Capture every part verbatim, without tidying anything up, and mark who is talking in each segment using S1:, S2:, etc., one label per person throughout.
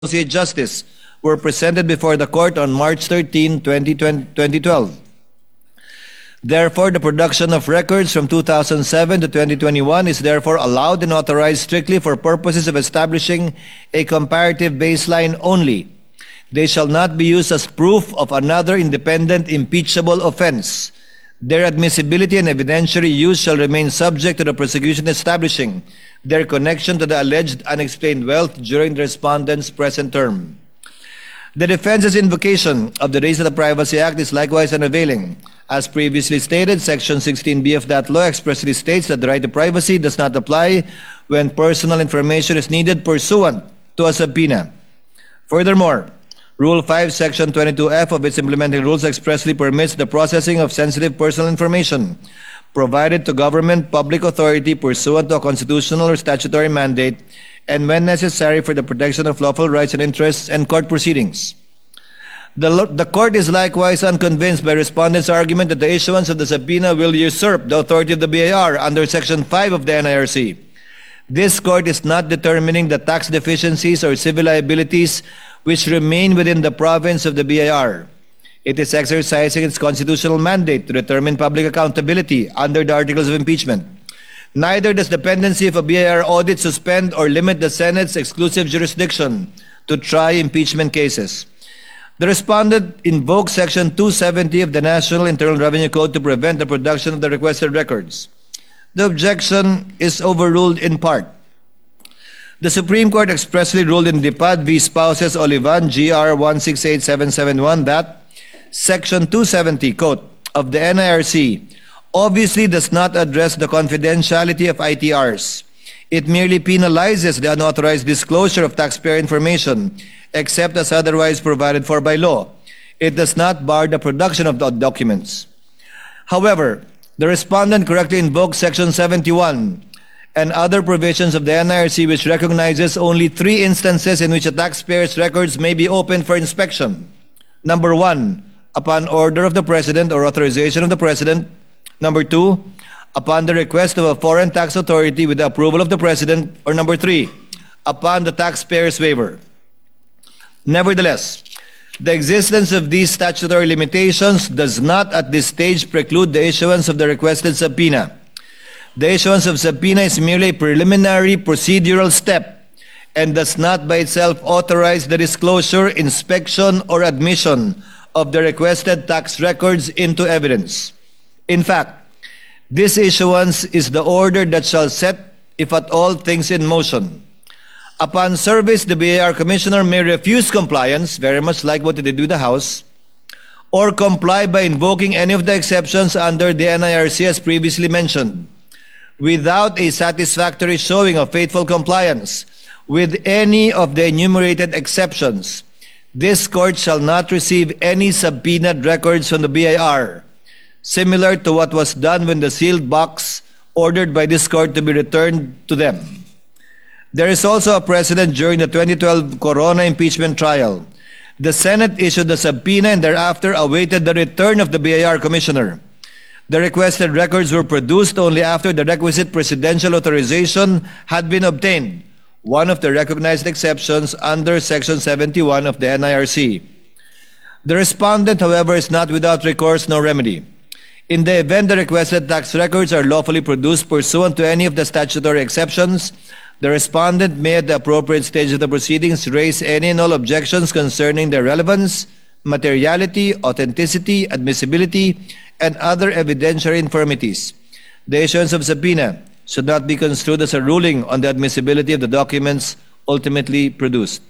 S1: Associate Justice were presented before the court on March thirteenth, twenty twelve. Therefore, the production of records from two thousand seven to twenty twenty-one is therefore allowed and authorized strictly for purposes of establishing a comparative baseline only. They shall not be used as proof of another independent impeachable offense. Their admissibility and evidentiary use shall remain subject to the prosecution establishing their connection to the alleged unexplained wealth during the respondent's present term. The defense's invocation of the Race to the Privacy Act is likewise unavailing. As previously stated, Section sixteen B of that law expressly states that the right to privacy does not apply when personal information is needed pursuant to a subpoena. Furthermore, Rule five, Section twenty-two F of its implementing rules expressly permits the processing of sensitive personal information provided to government public authority pursuant to a constitutional or statutory mandate and when necessary for the protection of lawful rights and interests and court proceedings. The, the court is likewise unconvinced by respondents' argument that the issuance of the subpoena will usurp the authority of the B I R under Section five of the N I R C. This court is not determining the tax deficiencies or civil liabilities which remain within the province of the B I R. It is exercising its constitutional mandate to determine public accountability under the Articles of Impeachment. Neither does the pendency of a B I R audit suspend or limit the Senate's exclusive jurisdiction to try impeachment cases. The respondent invokes Section two seventy of the National Internal Revenue Code to prevent the production of the requested records. The objection is overruled in part. The Supreme Court expressly ruled in Dipad v. Spouses Olivan, G R one six eight seven seven one, that Section two seventy, quote, of the N I R C obviously does not address the confidentiality of I T Rs. It merely penalizes the unauthorized disclosure of taxpayer information, except as otherwise provided for by law. It does not bar the production of the documents. However, the respondent correctly invokes Section seventy-one and other provisions of the N I R C which recognizes only three instances in which a taxpayer's records may be opened for inspection. Number one, upon order of the President or authorization of the President. Number two, upon the request of a foreign tax authority with the approval of the President. Or number three, upon the taxpayer's waiver. Nevertheless, the existence of these statutory limitations does not at this stage preclude the issuance of the requested subpoena. The issuance of subpoena is merely a preliminary procedural step and does not by itself authorize the disclosure, inspection, or admission of the requested tax records into evidence. In fact, this issuance is the order that shall set, if at all, things in motion. Upon service, the B I R Commissioner may refuse compliance, very much like what they did with the House, or comply by invoking any of the exceptions under the N I R C as previously mentioned, without a satisfactory showing of faithful compliance with any of the enumerated exceptions. This court shall not receive any subpoenaed records from the B I R, similar to what was done when the sealed box ordered by this court to be returned to them. There is also a precedent during the twenty twelve Corona impeachment trial. The Senate issued a subpoena and thereafter awaited the return of the B I R Commissioner. The requested records were produced only after the requisite presidential authorization had been obtained, one of the recognized exceptions under Section seventy-one of the N I R C. The respondent, however, is not without recourse nor remedy. In the event the requested tax records are lawfully produced pursuant to any of the statutory exceptions, the respondent may at the appropriate stage of the proceedings raise any and all objections concerning their relevance, materiality, authenticity, admissibility, and other evidentiary infirmities. The issuance of subpoena should not be construed as a ruling on the admissibility of the documents ultimately produced.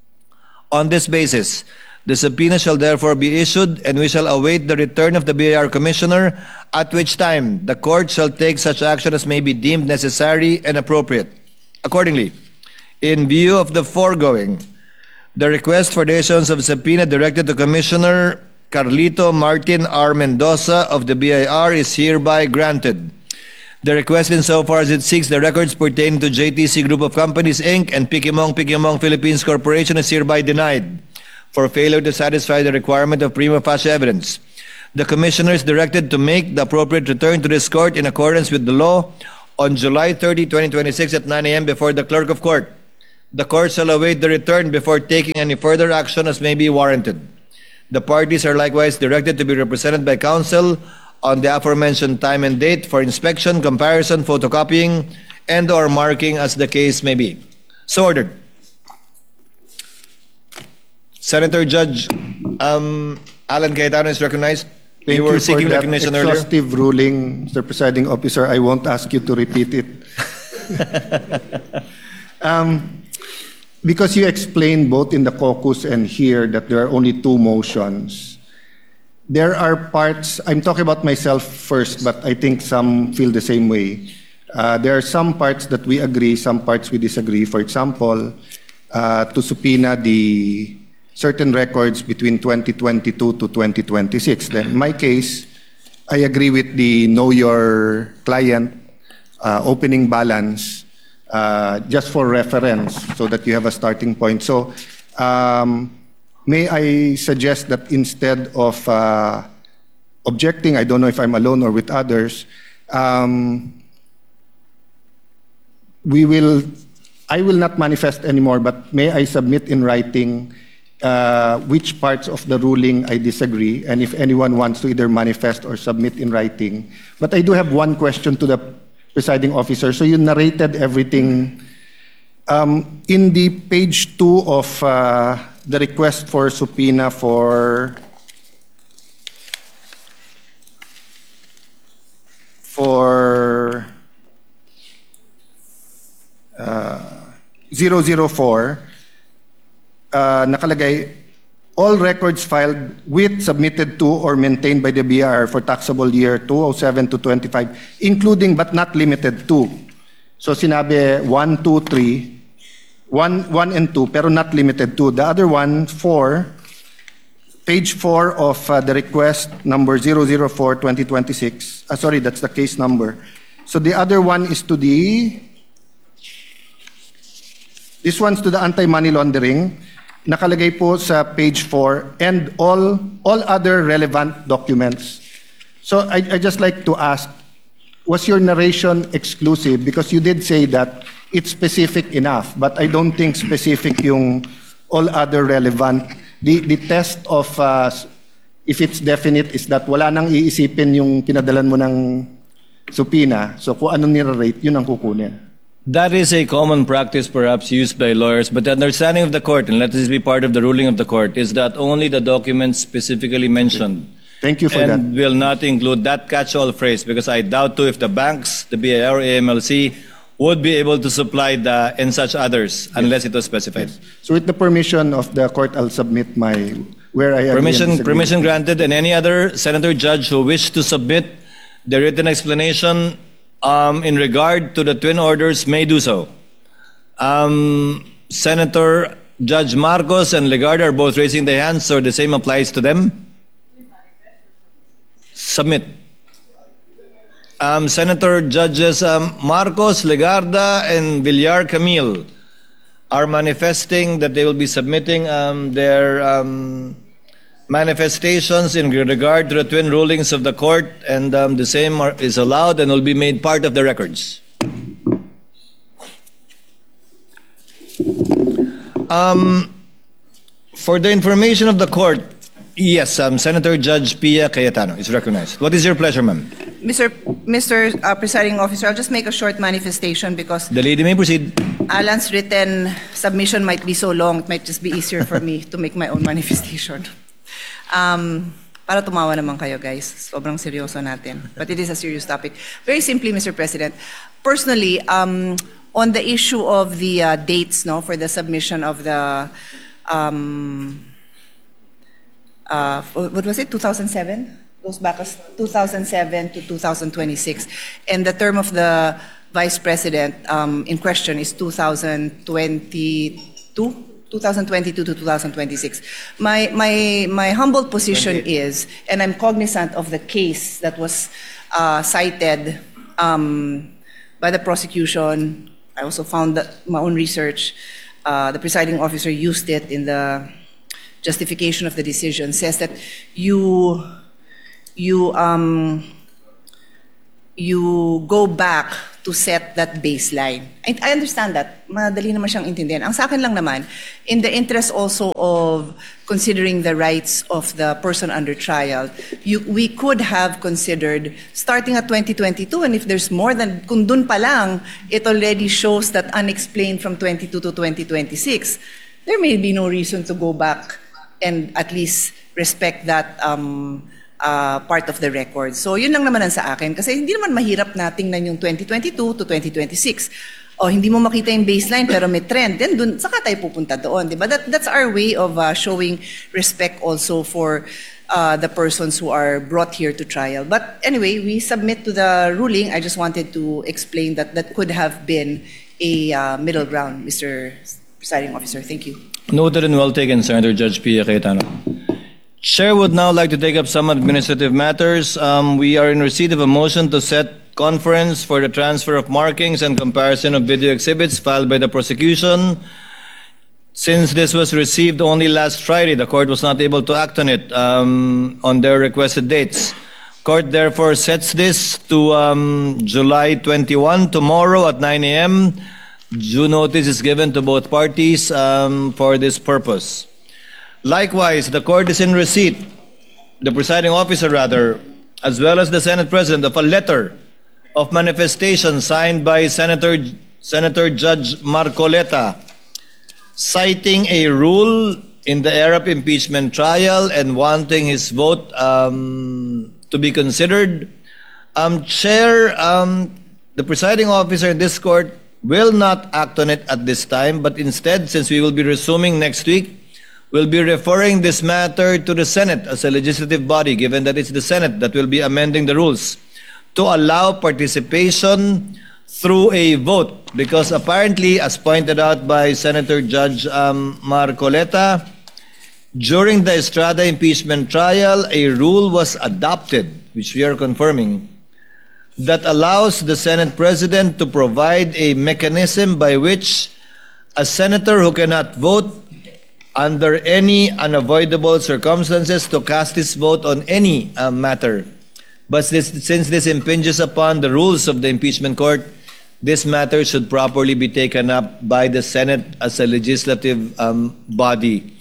S1: On this basis, the subpoena shall therefore be issued, and we shall await the return of the B I R Commissioner, at which time the court shall take such action as may be deemed necessary and appropriate. Accordingly, in view of the foregoing, the request for the issuance of subpoena directed to Commissioner Carlito Martin R. Mendoza of the B I R is hereby granted. The request insofar as it seeks the records pertaining to J T C Group of Companies, Incorporated and Pikimong Pikimong Philippines Corporation is hereby denied for failure to satisfy the requirement of prima facie evidence. The Commissioner is directed to make the appropriate return to this court in accordance with the law on July thirtieth, twenty twenty-six at nine A M before the Clerk of Court. The court shall await the return before taking any further action as may be warranted. The parties are likewise directed to be represented by counsel on the aforementioned time and date for inspection, comparison, photocopying, and or marking as the case may be. So ordered. Senator Judge um, Alan Cayetano is recognized.
S2: Thank
S1: you were
S2: you
S1: seeking
S2: for that
S1: recognition earlier.
S2: exhaustive ruling, Mister Presiding Officer. I won't ask you to repeat it. um, because you explained both in the caucus and here that there are only two motions. There are parts, I'm talking about myself first, but I think some feel the same way. Uh, there are some parts that we agree, some parts we disagree. For example, uh, to subpoena the certain records between twenty twenty-two to twenty twenty-six. Then in my case, I agree with the know your client uh, opening balance uh, just for reference so that you have a starting point. So um, may I suggest that instead of uh, objecting, I don't know if I'm alone or with others, um, we will, I will not manifest anymore, but may I submit in writing Uh, which parts of the ruling I disagree, and if anyone wants to either manifest or submit in writing. But I do have one question to the presiding officer. So you narrated everything. Um, in the page two of uh, the request for subpoena for for uh, zero zero four, Uh, nakalagay, all records filed with, submitted to, or maintained by the B I R for taxable year two thousand seven to twenty-five, including but not limited to. So sinabi one, two, three, one, one and two, pero not limited to. The other one, four, page four of uh, the request number zero zero four twenty twenty-six. Uh, sorry, that's the case number. So the other one is to the, this one's to the anti-money laundering. Nakalagay po sa page four, and all all other relevant documents. So I, I just like to ask, was your narration exclusive? Because you did say that it's specific enough, but I don't think specific yung all other relevant. The, the test of uh, if it's definite is that wala nang iisipin yung pinadalan mo ng subpoena. So kung anong nire-rate, yun ang kukunin.
S1: That is a common practice perhaps used by lawyers, but the understanding of the court, and let this be part of the ruling of the court, is that only the documents specifically mentioned
S2: Thank you for
S1: and
S2: that.
S1: will not include that catch-all phrase, because I doubt too if the banks, the B I R or A M L C would be able to supply the and such others unless it was specified.
S2: Yes. So with the permission of the court, I'll submit my, where I agree and
S1: Permission,
S2: disagree.
S1: permission granted, and any other senator judge who wish to submit the written explanation Um, in regard to the twin orders may do so. Um, Senator Judge Marcos and Legarda are both raising their hands, so the same applies to them. Submit. Um, Senator Judges um, Marcos, Legarda, and Villar Camille are manifesting that they will be submitting um, their um, manifestations in regard to the twin rulings of the court, and um, the same are, is allowed and will be made part of the records. Um, for the information of the court, yes, um, Senator Judge Pia Cayetano is recognized. What is your pleasure, ma'am?
S3: Mister Mister Uh, Presiding Officer, I'll just make a short manifestation because
S1: The lady may proceed.
S3: Alan's written submission might be so long, it might just be easier for me to make my own manifestation. Um, para tumawa naman kayo, guys. Sobrang seryoso natin. But it is a serious topic. Very simply, Mister President, personally, um, on the issue of the uh, dates, no, for the submission of the, um, uh, what was it, two thousand seven? Goes back as two thousand seven to two thousand twenty-six. And the term of the Vice President um, in question is two thousand twenty-two? two thousand twenty-two to two thousand twenty-six. My, my, my humble position is, and I'm cognizant of the case that was uh, cited um, by the prosecution. I also found that my own research, uh, the presiding officer used it in the justification of the decision, says that you, you, um, you go back to set that baseline. I, I understand that. Madali naman siyang intindihan. Ang sa akin lang naman, in the interest also of considering the rights of the person under trial, you, we could have considered starting at twenty twenty-two, and if there's more than, kung dun pa lang, it already shows that unexplained from twenty-two to twenty twenty-six, there may be no reason to go back and at least respect that um, uh, part of the record. So yun lang naman ang sa akin. Kasi hindi naman mahirap na tingnan yung twenty twenty-two to twenty twenty-six. O hindi mo makita yung baseline pero may trend. Then dun, saka tayo pupunta doon. Diba? That, that's our way of uh, showing respect also for uh, the persons who are brought here to trial. But anyway, we submit to the ruling. I just wanted to explain that that could have been a uh, middle ground, Mister Presiding Officer. Thank you.
S1: Noted and well taken, Senator Judge Pia Cayetano. Chair would now like to take up some administrative matters. Um, we are in receipt of a motion to set conference for the transfer of markings and comparison of video exhibits filed by the prosecution. Since this was received only last Friday, the court was not able to act on it um, on their requested dates. Court therefore sets this to um, July twenty-first, tomorrow at nine A M Due notice is given to both parties um, for this purpose. Likewise, the court is in receipt, the presiding officer rather, as well as the Senate President, of a letter of manifestation signed by Senator Senator Judge Marcoleta, citing a rule in the Arab impeachment trial and wanting his vote um, to be considered. Um, Chair, um, the presiding officer in this court will not act on it at this time, but instead, since we will be resuming next week, we'll be referring this matter to the Senate as a legislative body, given that it's the Senate that will be amending the rules, to allow participation through a vote. Because apparently, as pointed out by Senator Judge um, Marcoleta, during the Estrada impeachment trial, a rule was adopted, which we are confirming, that allows the Senate President to provide a mechanism by which a senator who cannot vote under any unavoidable circumstances to cast his vote on any uh, matter. But this, since this impinges upon the rules of the impeachment court, this matter should properly be taken up by the Senate as a legislative um, body.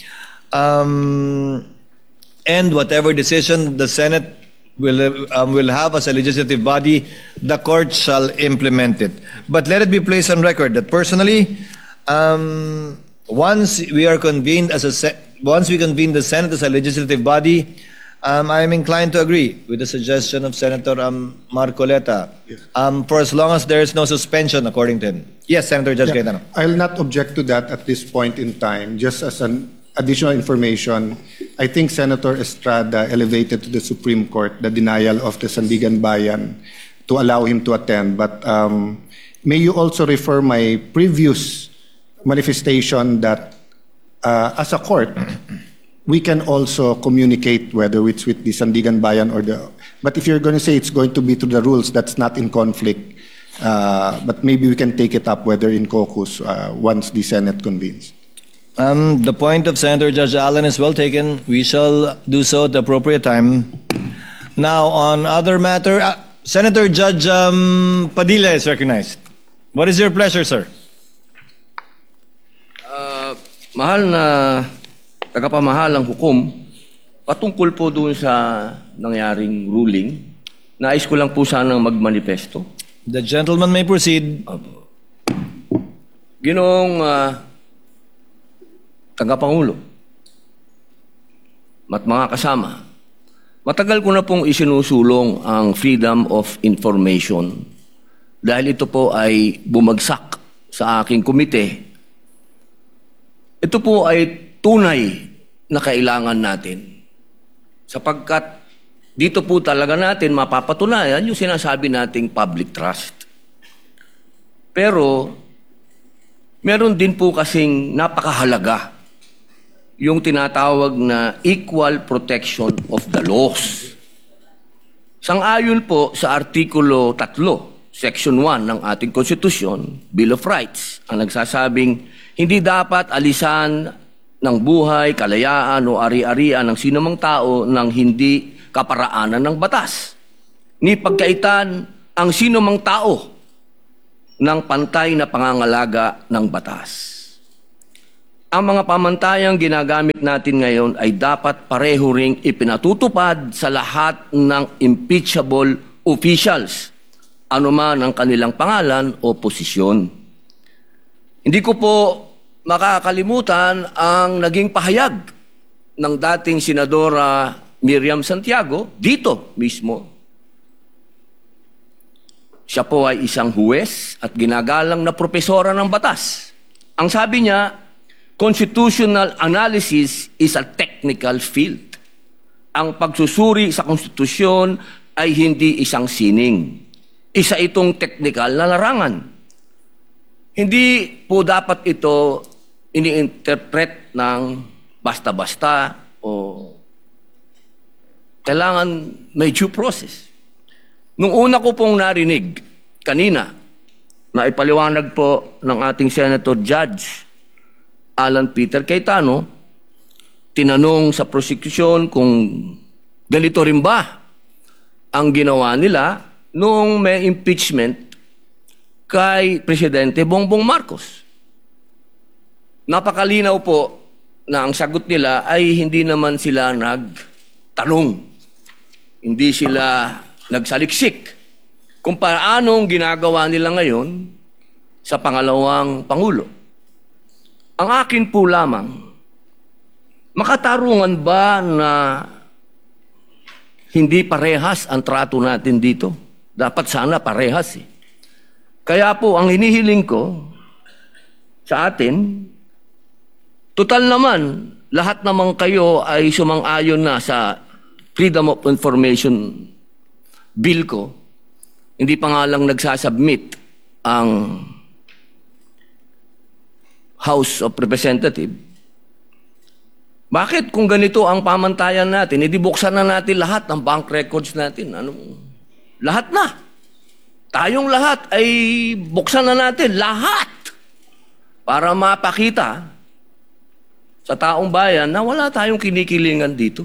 S1: Um, and whatever decision the Senate will, um, will have as a legislative body, the court shall implement it. But let it be placed on record that personally, um, once we are convened as a se once we convene the Senate as a legislative body, um, I am inclined to agree with the suggestion of Senator um, Marcoleta, yes. um, for as long as there is no suspension, according to him. Yes, Senator Judge
S2: Yeah,
S1: Cayetano.
S2: I'll not object to that at this point in time. Just as an additional information, I think Senator Estrada elevated to the Supreme Court the denial of the Sandigan Bayan to allow him to attend. But um, may you also refer my previous manifestation that uh, as a court, we can also communicate whether it's with the Sandigan Bayan or the... But if you're going to say it's going to be to the rules, that's not in conflict. Uh, but maybe we can take it up whether in caucus uh, once the Senate convenes.
S1: Um, the point of Senator Judge Allen is well taken. We shall do so at the appropriate time. Now, on other matter, uh, Senator Judge um, Padilla is recognized. What is your pleasure, sir?
S4: Uh, mahal na tagapamahalang hukom, patungkol po doon sa nangyaring ruling, nais ko lang po sanang magmanifesto.
S1: The gentleman may proceed.
S4: Ginoong uh, tagapangulo at mga kasama, matagal ko na pong isinusulong ang freedom of information dahil ito po ay bumagsak sa aking komite. Ito po ay tunay na kailangan natin sapagkat dito po talaga natin mapapatunayan yung sinasabi nating public trust. Pero meron din po kasing napakahalaga yung tinatawag na equal protection of the laws. Sang-ayon po sa Artikulo three, Section one ng ating Konstitusyon, Bill of Rights, ang nagsasabing hindi dapat alisan ng buhay, kalayaan o ari-arian ng sinumang tao ng hindi kaparaanan ng batas. Ni pagkaitan ang sinumang tao ng pantay na pangangalaga ng batas. Ang mga pamantayang ginagamit natin ngayon ay dapat pareho ring ipinatutupad sa lahat ng impeachable officials, anuman ang kanilang pangalan o posisyon. Hindi ko po makakalimutan ang naging pahayag ng dating Senadora Miriam Santiago dito mismo. Siya po ay isang huwes at ginagalang na propesora ng batas. Ang sabi niya, constitutional analysis is a technical field. Ang pagsusuri sa konstitusyon ay hindi isang sining. Isa itong technical na larangan. Hindi po dapat ito ini-interpret ng basta-basta o kailangan may due process. Nung una ko pong narinig kanina na ipaliwanag po ng ating Senator Judge Alan Peter Cayetano, tinanong sa prosecution kung ganito rin ba ang ginawa nila noong may impeachment kay Presidente Bongbong Marcos. Napakalinaw po na ang sagot nila ay hindi naman sila nagtanong. Hindi sila nagsaliksik kung paanong ginagawa nila ngayon sa pangalawang Pangulo. Ang akin po lamang, makatarungan ba na hindi parehas ang trato natin dito? Dapat sana parehas eh. Kaya po, ang hinihiling ko sa atin, total naman, lahat naman kayo ay sumang-ayon na sa Freedom of Information Bill ko. Hindi pa nga lang nagsasubmit ang House of Representatives. Bakit kung ganito ang pamantayan natin, edi buksan na natin lahat ng bank records natin. Ano? Lahat na. Tayong lahat ay buksan na natin. Lahat. Para mapakita sa taong bayan na wala tayong kinikilingan dito.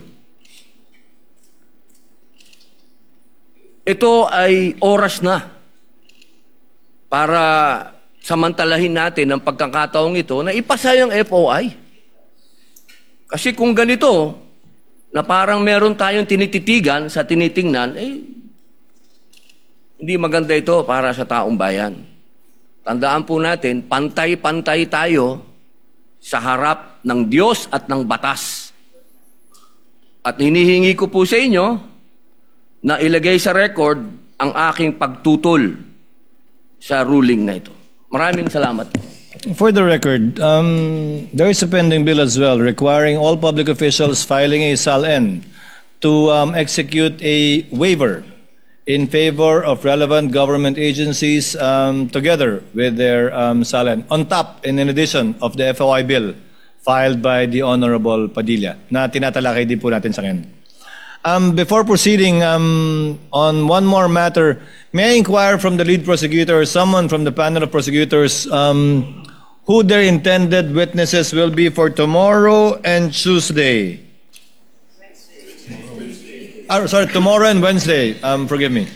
S4: Ito ay oras na para samantalahin natin ang pagkakataong ito na ipasa yung F O I. Kasi kung ganito, na parang meron tayong tinititigan sa tinitingnan, eh, hindi maganda ito para sa taong bayan. Tandaan po natin, pantay-pantay tayo sa harap ng Diyos at ng batas. At hinihingi ko po sa inyo na ilagay sa record ang aking pagtutol sa ruling na ito. Maraming salamat.
S1: For the record, um, there is a pending bill as well requiring all public officials filing a S A L-N to um, execute a waiver in favor of relevant government agencies um, together with their um, S A L-N, on top and in addition of the F O I bill filed by the Honorable Padilla, na tinatalakay din po natin sa ngayon. Um, before proceeding um, on one more matter, may I inquire from the lead prosecutor or someone from the panel of prosecutors um, who their intended witnesses will be for tomorrow and Tuesday? Wednesday. Ah, sorry, tomorrow and Wednesday. Um, forgive me.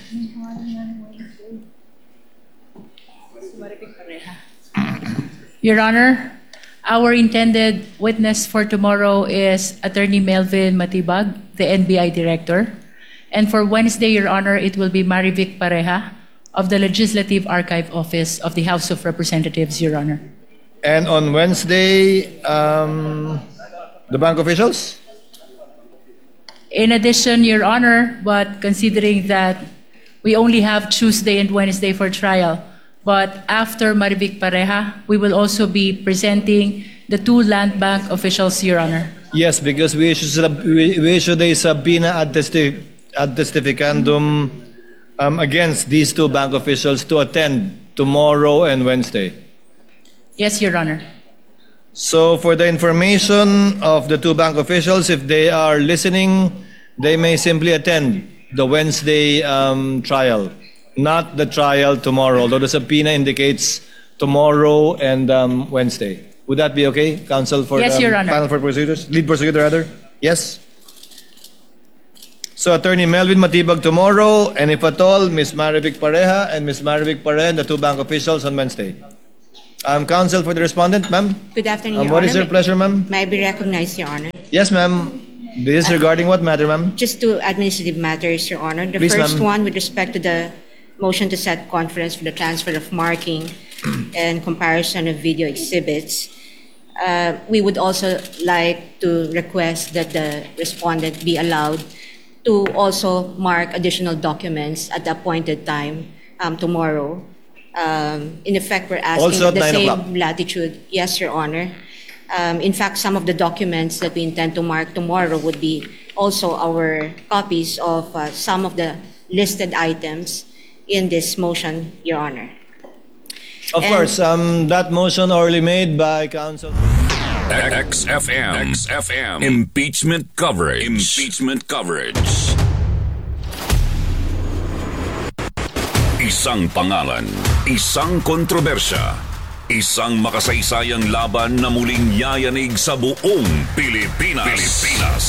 S5: Your Honor, our intended witness for tomorrow is Attorney Melvin Matibag, the N B I Director. And for Wednesday, Your Honor, it will be Marivic Pareja of the Legislative Archive Office of the House of Representatives, Your Honor.
S1: And on Wednesday, um, the bank officials?
S5: In addition, Your Honor, but considering that we only have Tuesday and Wednesday for trial, but after Marivic Pareja, we will also be presenting the two land bank officials, Your Honor.
S1: Yes, because we issued, sub- we, we issued a subpoena ad, testi- ad testificandum um, against these two bank officials to attend tomorrow and Wednesday.
S5: Yes, Your Honor.
S1: So for the information of the two bank officials, if they are listening, they may simply attend the Wednesday um, trial, not the trial tomorrow, although the subpoena indicates tomorrow and um, Wednesday. Would that be okay, counsel for
S5: Yes,
S1: um,
S5: Your Honor.
S1: panel for prosecutors, lead prosecutor rather? Yes. So Attorney Melvin Matibag tomorrow, and if at all, Miz Marivic Pareja and Miz Marivic Pareja, the two bank officials on Wednesday. Um, counsel for the respondent, ma'am.
S6: Good afternoon,
S1: Um,
S6: Your
S1: what
S6: Honor.
S1: is your pleasure, ma'am?
S6: May I be recognized, Your Honor?
S1: Yes, ma'am. This is regarding what matter, ma'am?
S6: Just two administrative matters, Your Honor. The
S1: Please,
S6: first
S1: ma'am.
S6: one with respect to the motion to set conference for the transfer of marking and comparison of video exhibits. Uh, we would also like to request that the respondent be allowed to also mark additional documents at the appointed time um, tomorrow. Um, in effect, we're asking
S1: Also at
S6: the
S1: nine
S6: same
S1: o'clock.
S6: latitude. Yes, Your Honor. Um, in fact, some of the documents that we intend to mark tomorrow would be also our copies of uh, some of the listed items in this motion, Your Honor.
S1: Of
S6: And-
S1: course, um, that motion already made by counsel.
S7: X F M. X F M. Impeachment coverage. Impeachment coverage. Isang pangalan, isang kontrobersya, isang makasaysayang laban na muling yayanig sa buong Pilipinas. Pilipinas.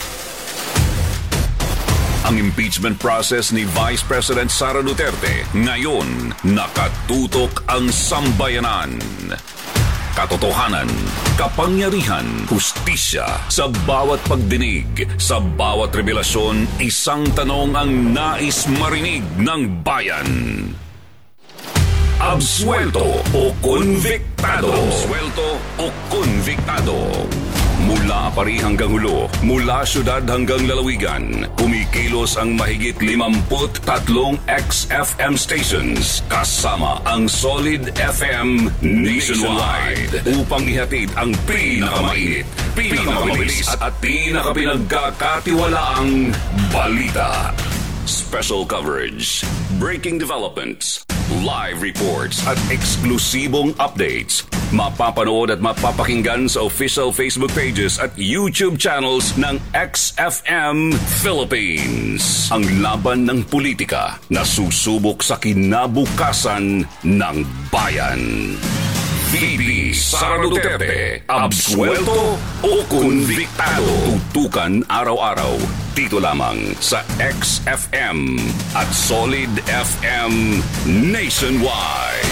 S7: Ang impeachment process ni Vice President Sara Duterte ngayon nakatutok ang sambayanan. Katotohanan, kapangyarihan, hustisya, sa bawat pagdinig, sa bawat revelasyon, isang tanong ang nais marinig ng bayan. Absuelto o konviktado? Absuelto o konviktado? Mula Apari hanggang Hulo, mula syudad hanggang lalawigan, kumikilos ang mahigit limamput tatlong X F M stations kasama ang Solid F M nationwide upang ihatid ang pinakamainit, pinakamabilis at pinakapinagkakatiwalaang balita. Special coverage, breaking developments, live reports at eksklusibong updates. Mapapanood at mapapakinggan sa official Facebook pages at YouTube channels ng X F M Philippines. Ang laban ng politika na susubok sa kinabukasan ng bayan. V P Sara Duterte, absuelto o konviktado? Tutukan araw-araw dito lamang sa X F M at Solid F M nationwide.